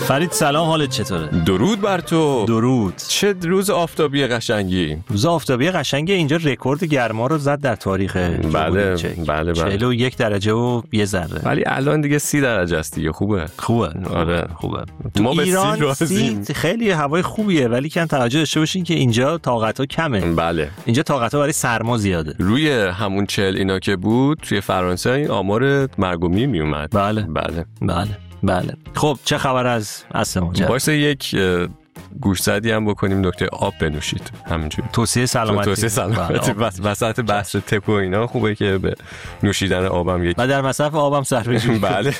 فرید سلام، حالت چطوره؟ درود بر تو. درود. چه روز آفتابی قشنگی. روز آفتابی قشنگی. اینجا رکورد گرما رو زد در تاریخ بله 41 درجه و یه ذره. ولی الان دیگه 30 درجه است دیگه. خوبه. آره خوبه. ما به ایران 30 خیلی هوای خوبیه، ولی کم توجه داشته باشین که اینجا طاقت‌ها کمه. بله. اینجا طاقت‌ها برای سرما زیاده. روی همون 40 اینا که بود توی فرانسه این آمار مرگ و میر می اومد. بله. خب چه خبر از ماجرا؟ واسه یک گوشزدی هم بکنیم نکته آب بنوشید. همینجوری توصیه سلامتی وسط بحث تک و اینا خوبه که به نوشیدن آبم یک و در مصرف آبم صرفه بله.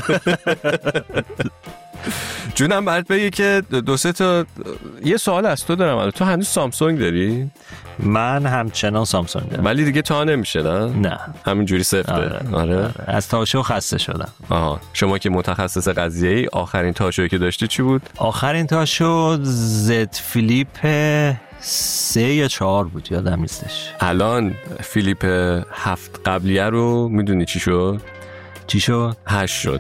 جونم برات بگی که دو سه تا یه سوال از تو دارم. تو هنوز سامسونگ داری؟ من همچنان سامسونگ دارم. ولی دیگه تا نمیشه نه همینجوری سفته. آره. از تاشو خسته شدم. شما که متخصص قضیه ای، آخرین تاشویی که داشتی چی بود؟ آخرین تاشو زد فیلیپ 3 یا 4 بود، یادم نیستش. الان فیلیپ 7 قبلیه رو میدونی چی شد؟ 8 شد.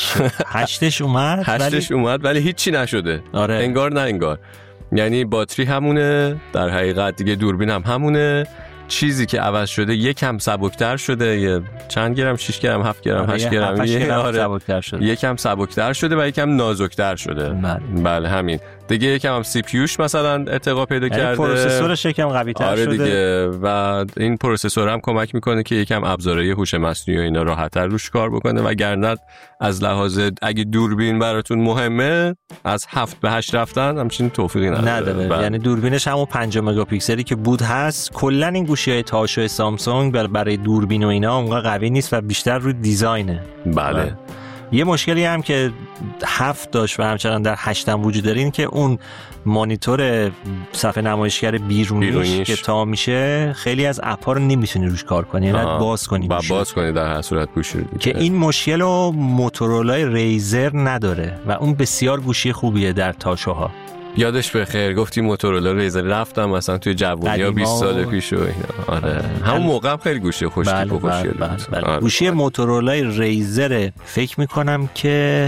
8ش اومد ولی هیچی نشده. آره. انگار نه انگار. یعنی باتری همونه، در حقیقت دیگه دوربین هم همونه. چیزی که عوض شده یکم سبکتر شده، یه چند گرم، 6 گرم، 7 گرم، 8 گرم سبکتر شده. یکم سبکتر شده و یکم نازکتر شده. بله همین. دیگه یکم هم سی پیوش مثلا ارتقا پیدا کرده. پروسسورش یکم قوی‌تر شده. دیگه. و این پروسسور هم کمک میکنه که یکم ابزارهای هوش مصنوعی و اینا راحت‌تر روش کار بکنه، وگرنه از لحاظ اگه دوربین براتون مهمه از 7 به 8 رفتن همچین توفیقی نداره. یعنی دوربینش همون 5 مگاپیکسلی که بود هست. کلا این گوشی‌های تاشو سامسونگ برای دوربین و اینا اونقدر قوی نیست و بیشتر روی دیزاینه. بله. یه مشکلی هم که 7 داشت و همچنان در 8 هم وجود داره، این که اون مانیتور صفحه نمایشگر بیرونیش که تا میشه خیلی از اپ‌ها رو نمیتونی روش کار کنی، یعنی باز کنی در هر صورت گوشی رو که این مشکل رو موتورولای ریزر نداره و اون بسیار گوشی خوبیه در تاشوها. یادش بخیر گفتی موتورولا ریزر، رفتم مثلا توی جوونی‌ها 20 سال پیش و اینا. آره. همون موقع هم خیلی گوشی خوشتیپ و خوشگل بود. گوشی موتورولای ریزر فکر میکنم که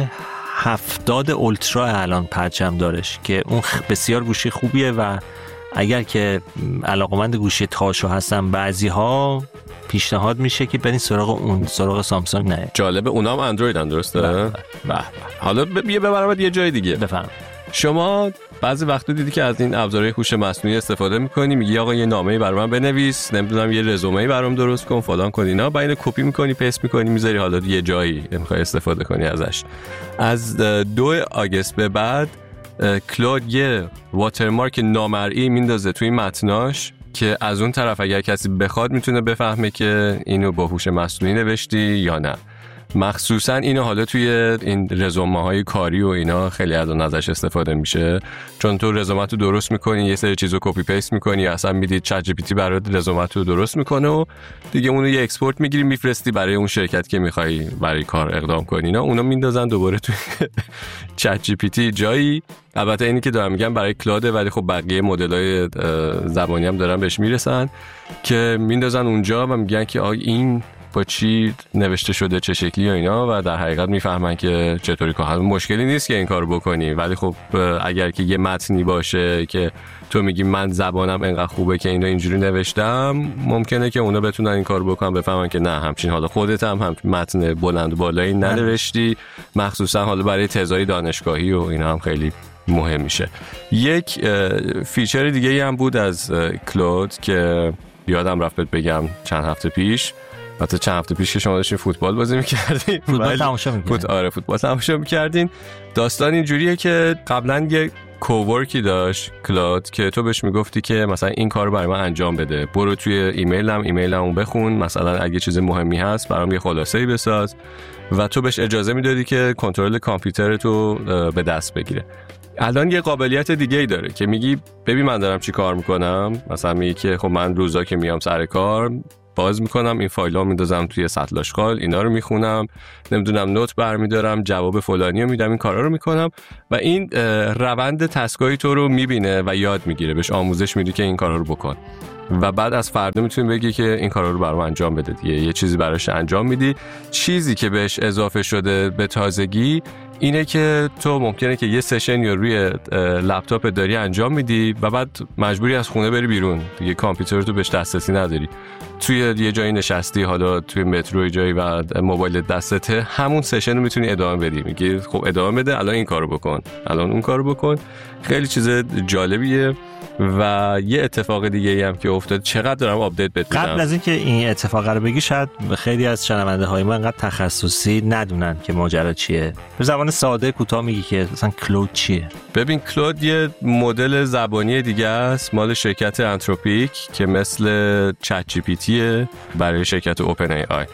70 اولترا الان پرچم دارش که اون بسیار گوشی خوبیه و اگر که علاقمند گوشی تاشو هستن بعضی‌ها پیشنهاد میشه که برین سراغ سامسونگ. نه جالبه، اونا هم اندرویدن درسته؟ بله. حالا ببرمت یه جای دیگه. بفهم. شما بعضی وقتا دیدی که از این ابزارهای هوش مصنوعی استفاده می‌کنی، میگی آقا یه نامه‌ای برام من بنویس، نمیدونم یه رزومه‌ای برام درست کن، فلان کن، اینا بعد اینو کپی می‌کنی، پست می‌کنی، میذاری حالا یه جایی می‌خوای استفاده کنی ازش. از 2 آگوست به بعد کلود یه واترمارک نامرئی میندازه توی متناش که از اون طرف اگر کسی بخواد میتونه بفهمه که اینو با هوش مصنوعی نوشتی یا نه. مخصوصا اینو حالا توی این رزومه‌های کاری و اینا خیلی از اون ازش استفاده میشه، چون تو رزومتو درست میکنی، یه سری چیزو کپی پیست میکنی، اصلا میدید چت جی پی تی برات رزومتو درست میکنه و دیگه اونو یه اکسپورت میگیری میفرستی برای اون شرکت که میخوای برای کار اقدام کنی. اینا اونو میندازن دوباره توی چت جی پی تی جایی. البته اینی که دارم میگم برای کلاده، ولی خب بقیه مدل‌های زبانی هم دارن بهش میرسن که میندازن اونجا و میگن که این با چی نوشته شده، چه شکلی و اینا، و در حقیقت میفهمن که چطوری کار. مشکلی نیست که این کارو بکنی، ولی خب اگر که یه متنی باشه که تو میگی من زبانم انقدر خوبه که اینو اینجوری نوشتم، ممکنه که اونا بتونن این کارو بکنن، بفهمن که نه همچین حالا خودت هم متن بلند و بالایی ننوشتی، مخصوصا حالا برای تزای دانشگاهی و اینا هم خیلی مهم میشه. یک فیچر دیگه هم بود از کلود که یادم رفت بگم چند هفته پیش که شما داشتین فوتبال بازی می‌کردین، فوتبال تماشا می‌کردین. آره فوتبال تماشا می‌کردین. داستان اینجوریه که قبلا یه کوورکی داشت کلود که تو بهش میگفتی که مثلا این کارو برای من انجام بده، برو توی ایمیلمو بخون، مثلا اگه چیز مهمی هست برام یه خلاصه‌ای بساز، و تو بهش اجازه میدادی که کنترل کامپیوترتو به دست بگیره. الان یه قابلیت دیگه‌ای داره که میگی ببین من دارم چی کار میکنم، مثلا میگی که خب من روزا که میام سر کار باز میکنم این فایل‌ها میندازم توی سطل آشغال، اینا رو میخونم، نمیدونم نوت برمیدارم، جواب فلانی رو میدم، این کارا رو میکنم، و این روند تسکای تو رو میبینه و یاد میگیره، بهش آموزش میدی که این کارا رو بکن، و بعد از فردا میتونی بگی که این کارا رو برام انجام بده دیگه، یه چیزی براش انجام میدی. چیزی که بهش اضافه شده به تازگی اینه که تو ممکنه که یه سشن یا روی لپتاپ داری انجام میدی و بعد مجبوری از خونه بری بیرون دیگه، کامپیوتر تو بهش دسترسی نداری، توی یه جایی نشستی، حالا توی مترو جایی و موبایل دستته، همون سشن رو میتونی ادامه بدی. میگی خب ادامه بده، الان این کارو بکن، الان اون کارو بکن. خیلی چیز جالبیه. و یه اتفاق دیگه ای هم که افتاد، چقدر دارم آپدیت بهت میدم. قبل از اینکه این اتفاق رو بگی، شاید خیلی از شنونده های ما انقدر تخصصی ندونن که ماجرا چیه. به زبان ساده کوتاه میگی که مثلا کلود چیه؟ ببین، کلود یه مدل زبانی دیگه است مال شرکت انتروپیک که مثل چت جی پی تیه برای شرکت اوپن ای آی،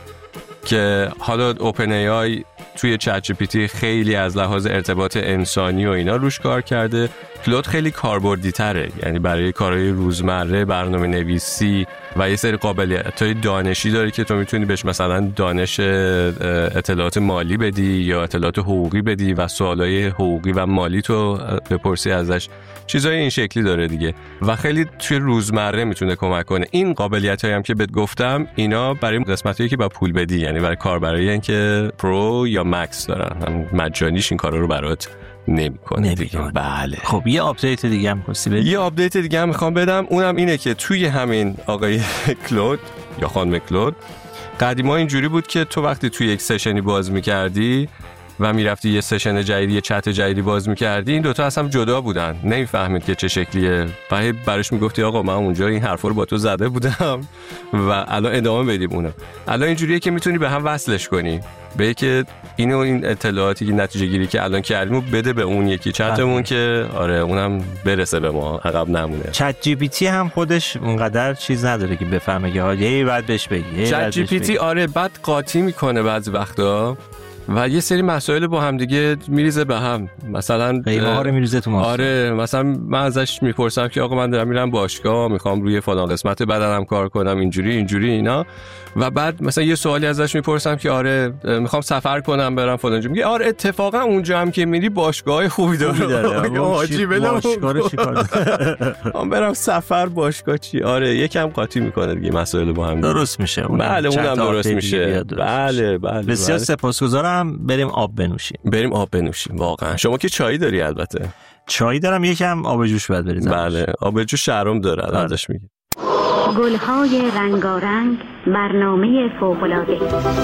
که حالا اوپن ای آی توی چت جی پی تی خیلی از لحاظ ارتباط انسانی و اینا روش کار کرده. کلود خیلی کاربردی تره، یعنی برای کارهای روزمره، برنامه نویسی و یه سری قابلیت‌های دانشی داره که تو میتونی بهش مثلا دانش اطلاعات مالی بدی یا اطلاعات حقوقی بدی و سوالای حقوقی و مالی تو بپرسی ازش، چیزای این شکلی داره دیگه و خیلی توی روزمره میتونه کمک کنه. این قابلیت‌هایی هم که بهت گفتم اینا برای قسمتایی که با پول بدی، یعنی برای کاربرایی که پرو یا مکس دارن، مجانیش این کارا رو برات نمیکنه دیگه. بله. خب یه آپدیت دیگه هم کنسی؟ یه آپدیت دیگه هم میخوام بدم، اونم اینه که توی همین آقای کلود یا خانم کلود، قدیما اینجوری بود که تو وقتی توی یک سشنی باز میکردی و میرفتی یه سشن جدیدی، یه چت جدیدی باز میکردی، این دوتا اصلا جدا بودن، نمیفهمید که چه شکلیه و براش میگفتی آقا من اونجا این حرفا رو با تو زده بودم و الان ادامه بدیم اونو. الان اینجوریه که میتونی به هم وصلش کنی، به که اینو این اطلاعاتی که نتیجه گیری که الان کردیم بده به اون یکی چتمون که آره اونم برسه به ما، عقب نمونه. چت جی پی تی هم خودش اونقدر چیز نداره که بفهمه که یه بعد بهش بگی. چت جی پی تی آره بعد قاطی میکنه بعضی وقتا و یه سری مسائل با هم دیگه میریزه به هم، مثلا قیمه ها رو میریزه تو ماسه. آره مثلا من ازش میپرسم که آقا من دارم میرم باشگاه، میخوام روی فلان قسمت بدنم کار کنم، اینجوری اینا، و بعد مثلا یه سوالی ازش میپرسم که آره میخوام سفر کنم برم فلان جا، میگه آره اتفاقا اونجا هم که میری باشگاه خوبی داره. حاجی بلم باشگاه چیکار من برم سفر، باشگاه چی؟ آره یکم قاطی میکنه دیگه مسائل با هم درست میشه. بله اونم درست میشه. بله بسیار سپاسگزارم. بریم آب بنوشیم. واقعا شما که چایی داری؟ البته چایی دارم، یکم آب جوش بعد بریزم. بله آب جوش شهرام داره ازش میگه. گل‌های رنگارنگ، برنامه فوق‌العاده.